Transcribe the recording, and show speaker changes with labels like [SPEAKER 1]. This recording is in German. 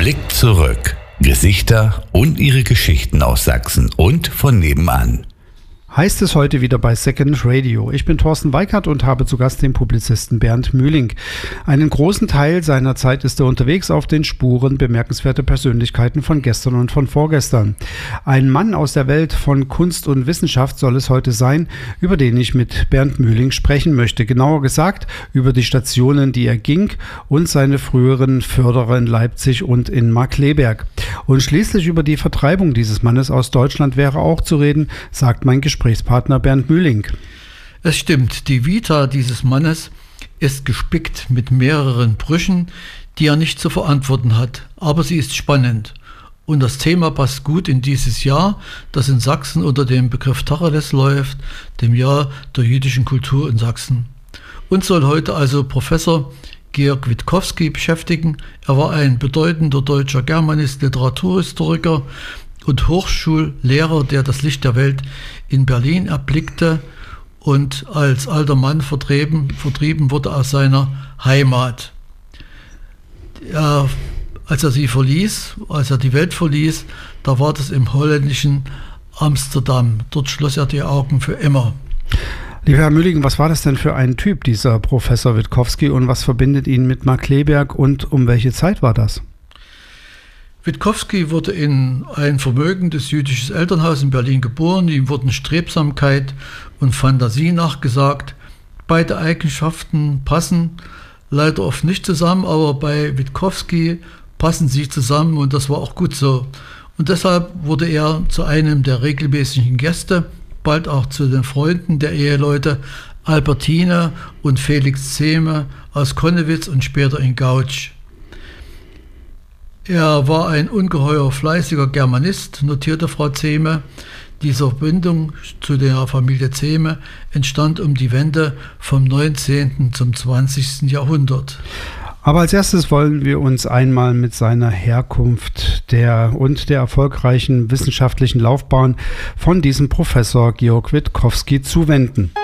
[SPEAKER 1] Blick zurück. Gesichter und ihre Geschichten aus Sachsen und von nebenan.
[SPEAKER 2] Heißt es heute wieder bei Second Radio. Ich bin Thorsten Weikert und habe zu Gast den Publizisten Bernd Mühling. Einen großen Teil seiner Zeit ist er unterwegs auf den Spuren bemerkenswerter Persönlichkeiten von gestern und von vorgestern. Ein Mann aus der Welt von Kunst und Wissenschaft soll es heute sein, über den ich mit Bernd Mühling sprechen möchte. Genauer gesagt über die Stationen, die er ging und seine früheren Förderer in Leipzig und in Markkleeberg. Und schließlich über die Vertreibung dieses Mannes aus Deutschland wäre auch zu reden, sagt mein Gesprächspartner Bernd Mühling.
[SPEAKER 3] Es stimmt, die Vita dieses Mannes ist gespickt mit mehreren Brüchen, die er nicht zu verantworten hat, aber sie ist spannend. Und das Thema passt gut in dieses Jahr, das in Sachsen unter dem Begriff Tacheles läuft, dem Jahr der jüdischen Kultur in Sachsen. Uns soll heute also Professor Georg Witkowski beschäftigen. Er war ein bedeutender deutscher Germanist, Literaturhistoriker und Hochschullehrer, der das Licht der Welt in Berlin erblickte und als alter Mann vertrieben wurde aus seiner Heimat. Als er die Welt verließ, da war das im holländischen Amsterdam. Dort schloss er die Augen für immer.
[SPEAKER 2] Lieber Herr Mühling, was war das denn für ein Typ, dieser Professor Witkowski, und was verbindet ihn mit Markkleeberg und um welche Zeit war das?
[SPEAKER 3] Witkowski wurde in ein vermögendes jüdisches Elternhaus in Berlin geboren. Ihm wurden Strebsamkeit und Fantasie nachgesagt. Beide Eigenschaften passen leider oft nicht zusammen, aber bei Witkowski passen sie zusammen und das war auch gut so. Und deshalb wurde er zu einem der regelmäßigen Gäste, bald auch zu den Freunden der Eheleute Albertine und Felix Zehme aus Connewitz und später in Gautsch. Er war ein ungeheuer fleißiger Germanist, notierte Frau Zehme. Diese Verbindung zu der Familie Zehme entstand um die Wende vom 19. zum 20. Jahrhundert.
[SPEAKER 2] Aber als erstes wollen wir uns einmal mit seiner Herkunft und der erfolgreichen wissenschaftlichen Laufbahn von diesem Professor Georg Witkowski zuwenden.